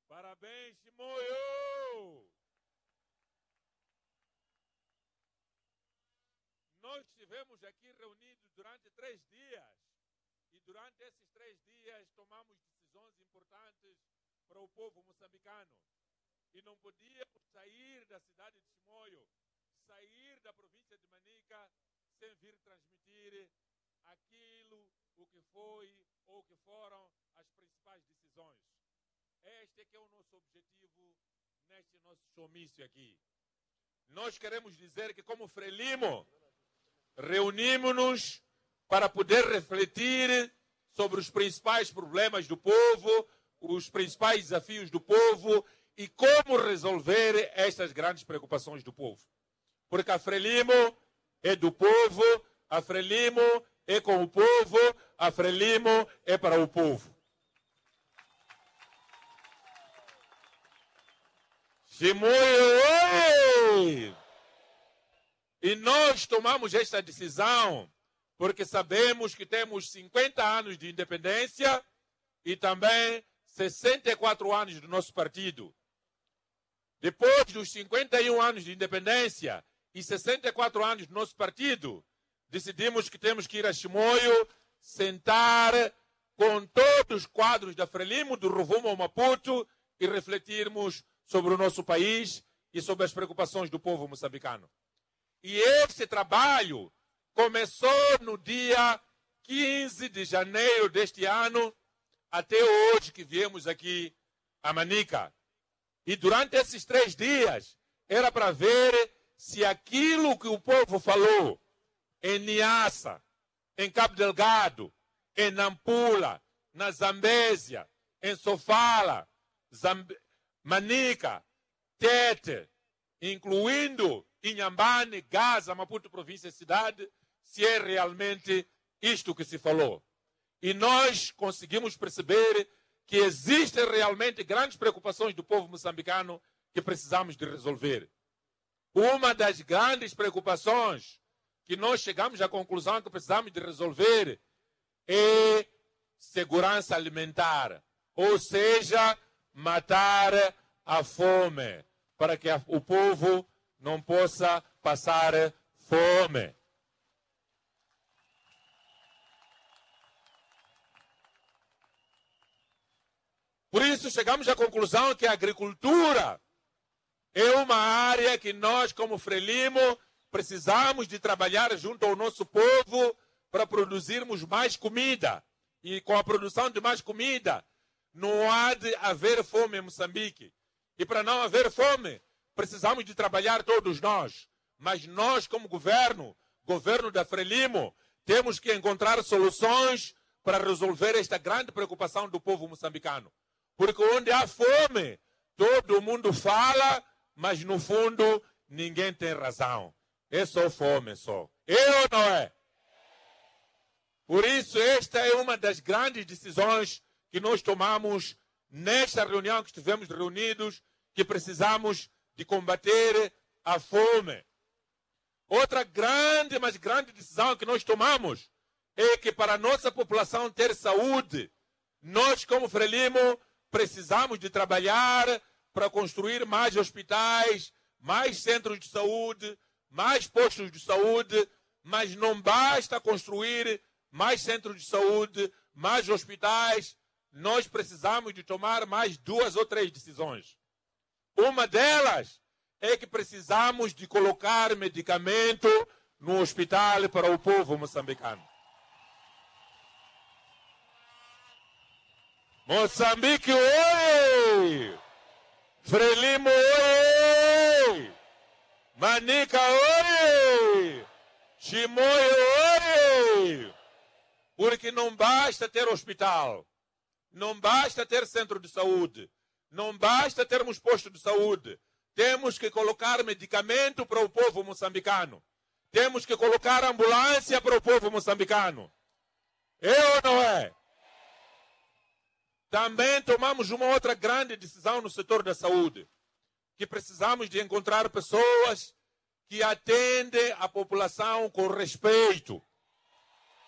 Parabéns, Chimoio! Nós estivemos aqui reunidos durante 3 dias. E durante esses 3 dias tomamos decisões importantes para o povo moçambicano. E não podíamos sair da cidade de Chimoio, sair da província de Manica, sem vir transmitir aquilo, o que foi ou o que foram as principais decisões. Este é que é o nosso objetivo neste nosso showmício aqui. Nós queremos dizer que, como Frelimo, reunimos-nos para poder refletir sobre os principais problemas do povo, os principais desafios do povo e como resolver estas grandes preocupações do povo. Porque a Frelimo é do povo, a Frelimo é com o povo, a Frelimo é para o povo. Chimoio, oi! E nós tomamos esta decisão porque sabemos que temos 50 anos de independência e também 64 anos do nosso partido. Depois dos 51 anos de independência e 64 anos do nosso partido, decidimos que temos que ir a Chimoio, sentar com todos os quadros da Frelimo, do Rovuma ao Maputo e refletirmos sobre o nosso país e sobre as preocupações do povo moçambicano. E este trabalho começou no dia 15 de janeiro deste ano, até hoje que viemos aqui a Manica. E durante esses 3 dias, era para ver se aquilo que o povo falou em Niassa, em Cabo Delgado, em Nampula, na Zambésia, em Sofala, Manica, Tete, incluindo Inhambane, Gaza, Maputo, província e cidade, se é realmente isto que se falou. E nós conseguimos perceber que existem realmente grandes preocupações do povo moçambicano que precisamos de resolver. Uma das grandes preocupações que nós chegamos à conclusão que precisamos de resolver é segurança alimentar, ou seja, matar a fome, para que o povo não possa passar fome. Por isso, chegamos à conclusão que a agricultura é uma área que nós, como Frelimo, precisamos de trabalhar junto ao nosso povo para produzirmos mais comida. E com a produção de mais comida, não há de haver fome em Moçambique. E para não haver fome, precisamos de trabalhar todos nós. Mas nós, como governo da Frelimo, temos que encontrar soluções para resolver esta grande preocupação do povo moçambicano. Porque onde há fome, todo mundo fala, mas no fundo ninguém tem razão. É só fome, só. É ou não é? Por isso, esta é uma das grandes decisões que nós tomamos nesta reunião que estivemos reunidos, que precisamos de combater a fome. Outra grande, mas grande decisão que nós tomamos é que para a nossa população ter saúde, nós como Frelimo precisamos de trabalhar para construir mais hospitais, mais centros de saúde, mais postos de saúde, mas não basta construir mais centros de saúde, mais hospitais. Nós precisamos de tomar mais 2 ou 3 decisões. Uma delas é que precisamos de colocar medicamento no hospital para o povo moçambicano. Moçambique, oi! Frelimo, oi! Manica, oi! Chimoio, oi! Porque não basta ter hospital, não basta ter centro de saúde, não basta termos posto de saúde. Temos que colocar medicamento para o povo moçambicano. Temos que colocar ambulância para o povo moçambicano. É ou não é? Também tomamos uma outra grande decisão no setor da saúde, que precisamos de encontrar pessoas que atendem a população com respeito,